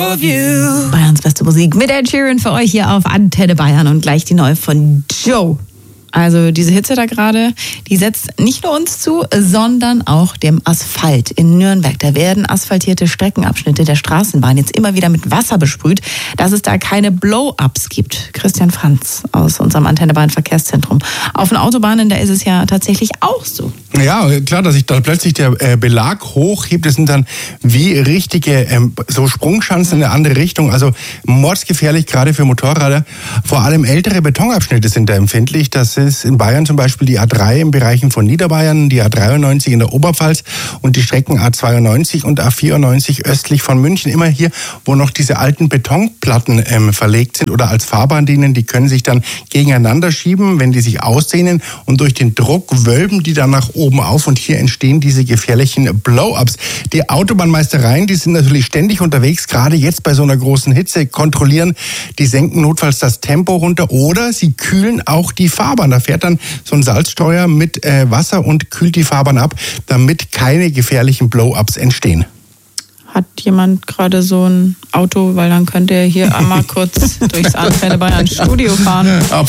Bayerns beste Musik mit Ed Sheeran für euch hier auf Antenne Bayern und gleich die neue von Joe. Also diese Hitze da gerade, die setzt nicht nur uns zu, sondern auch dem Asphalt in Nürnberg. Da werden asphaltierte Streckenabschnitte der Straßenbahn jetzt immer wieder mit Wasser besprüht, dass es da keine Blow-ups gibt. Christian Franz aus unserem Antenne Bayern Verkehrszentrum. Auf den Autobahnen, da ist es ja tatsächlich auch so. Ja, klar, dass sich da plötzlich der Belag hochhebt. Das sind dann wie richtige so Sprungschanzen in eine andere Richtung. Also mordsgefährlich, gerade für Motorräder. Vor allem ältere Betonabschnitte sind da empfindlich. Das ist in Bayern zum Beispiel die A3 im Bereichen von Niederbayern, die A93 in der Oberpfalz und die Strecken A92 und A94 östlich von München. Immer hier, wo noch diese alten Betonplatten verlegt sind oder als Fahrbahn dienen, die können sich dann gegeneinander schieben, wenn die sich ausdehnen, und durch den Druck wölben die dann nach oben auf und hier entstehen diese gefährlichen Blow-ups. Die Autobahnmeistereien, die sind natürlich ständig unterwegs, gerade jetzt bei so einer großen Hitze, kontrollieren, die senken notfalls das Tempo runter oder sie kühlen auch die Fahrbahn. Da fährt dann so ein Salzsteuer mit Wasser und kühlt die Fahrbahn ab, damit keine gefährlichen Blow-ups entstehen. Hat jemand gerade so ein Auto, weil dann könnte er hier einmal kurz durchs Antenne Bayern Studio fahren. Absolut.